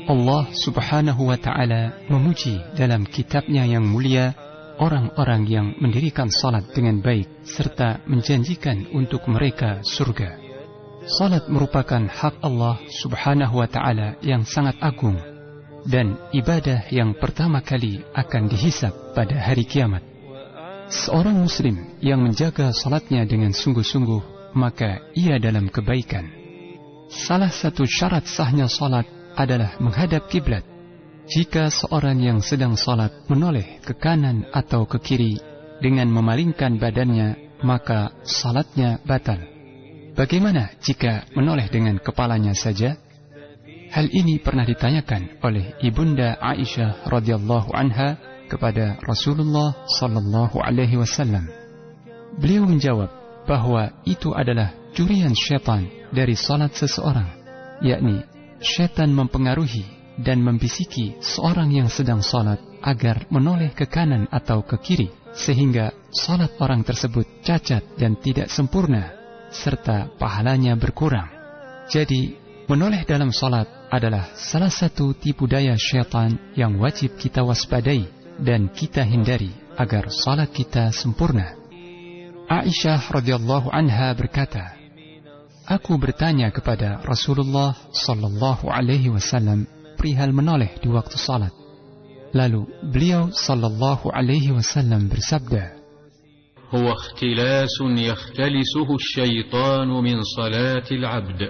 Allah subhanahu wa ta'ala memuji dalam kitabnya yang mulia orang-orang yang mendirikan salat dengan baik serta menjanjikan untuk mereka surga. Salat merupakan hak Allah subhanahu wa ta'ala yang sangat agung dan ibadah yang pertama kali akan dihisab pada hari kiamat. Seorang muslim yang menjaga salatnya dengan sungguh-sungguh, maka ia dalam kebaikan. Salah satu syarat sahnya salat adalah menghadap kiblat. Jika seorang yang sedang salat menoleh ke kanan atau ke kiri dengan memalingkan badannya, maka salatnya batal. Bagaimana jika menoleh dengan kepalanya saja? Hal ini pernah ditanyakan oleh Ibunda Aisyah radhiyallahu anha kepada Rasulullah sallallahu alaihi wasallam. Beliau menjawab bahwa itu adalah curian syaitan dari salat seseorang, yakni syaitan mempengaruhi dan membisiki seorang yang sedang salat agar menoleh ke kanan atau ke kiri, sehingga salat orang tersebut cacat dan tidak sempurna, serta pahalanya berkurang. Jadi, menoleh dalam salat adalah salah satu tipu daya syaitan yang wajib kita waspadai dan kita hindari agar salat kita sempurna. Aisyah radhiyallahu anha berkata, aku bertanya kepada Rasulullah sallallahu alaihi wasallam perihal menoleh di waktu salat. Lalu beliau sallallahu alaihi wasallam bersabda, huwa ikhtilasun yakhtalisuhu asyaitanu min salatil 'abd.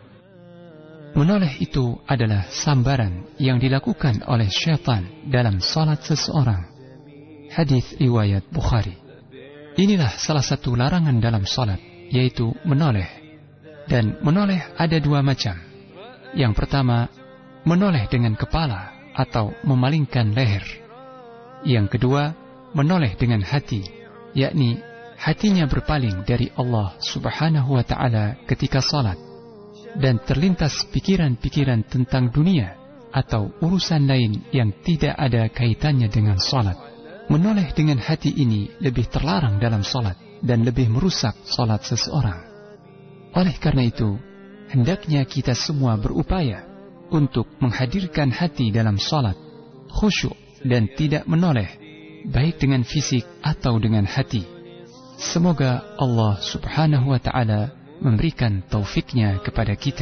Menoleh itu adalah sambaran yang dilakukan oleh syaitan dalam salat seseorang. Hadis riwayat Bukhari. Inilah salah satu larangan dalam salat, yaitu menoleh. Dan menoleh ada dua macam. Yang pertama, menoleh dengan kepala atau memalingkan leher. Yang kedua, menoleh dengan hati, yakni hatinya berpaling dari Allah subhanahu wa ta'ala ketika salat dan terlintas pikiran-pikiran tentang dunia atau urusan lain yang tidak ada kaitannya dengan salat. Menoleh dengan hati ini lebih terlarang dalam salat dan lebih merusak salat seseorang. Oleh karena itu, hendaknya kita semua berupaya untuk menghadirkan hati dalam salat, khusyuk dan tidak menoleh, baik dengan fisik atau dengan hati. Semoga Allah subhanahu wa ta'ala memberikan taufiknya kepada kita.